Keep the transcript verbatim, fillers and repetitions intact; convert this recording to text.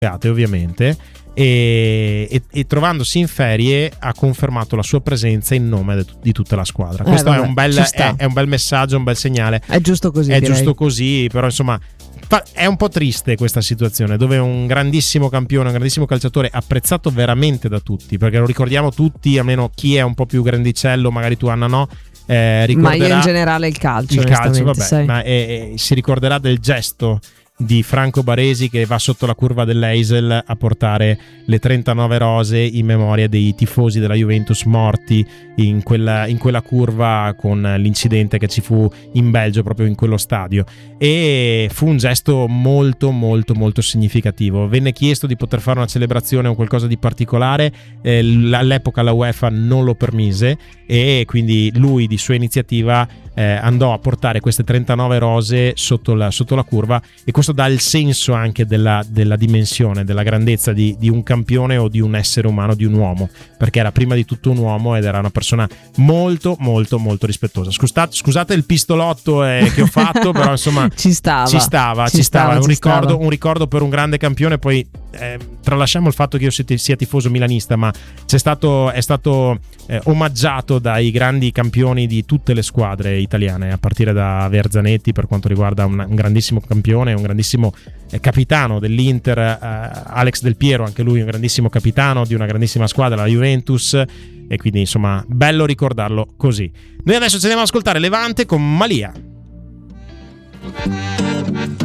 ovviamente, e, e, e trovandosi in ferie ha confermato la sua presenza in nome de, di tutta la squadra. Eh, Questo vabbè, è, un bel, è, è un bel messaggio, un bel segnale. È giusto così, è direi. giusto così, però insomma fa, è un po' triste questa situazione dove un grandissimo campione, un grandissimo calciatore apprezzato veramente da tutti, perché lo ricordiamo tutti, almeno chi è un po' più grandicello, magari tu Anna no, eh, ricorderà, ma io in generale il calcio, il calcio vabbè, sai. ma eh, si ricorderà del gesto di Franco Baresi che va sotto la curva dell'Eisel a portare le trentanove rose in memoria dei tifosi della Juventus morti in quella, in quella curva con l'incidente che ci fu in Belgio proprio in quello stadio, e fu un gesto molto molto molto significativo. Venne chiesto di poter fare una celebrazione o qualcosa di particolare, eh, all'epoca la UEFA non lo permise e quindi lui di sua iniziativa eh, andò a portare queste trentanove rose sotto la, sotto la curva, e questo dà il senso anche della, della dimensione, della grandezza di, di un campione o di un essere umano, di un uomo, perché era prima di tutto un uomo ed era una persona molto molto molto rispettosa. Scusate, scusate il pistolotto eh, che ho fatto, però insomma ci stava, ci stava, ci, ci stava, stava un, ci ricordo, stava. un ricordo per un grande campione. Poi eh, tralasciamo il fatto che io sia tifoso milanista, ma c'è stato, è stato eh, omaggiato dai grandi campioni di tutte le squadre italiane, a partire da Verzanetti per quanto riguarda un, un grandissimo campione, un grandissimo eh, capitano dell'Inter, eh, Alex Del Piero, anche lui un grandissimo capitano di una grandissima squadra, la Juventus, e quindi insomma bello ricordarlo così. Noi adesso ci andiamo ad ascoltare Levante con Malia.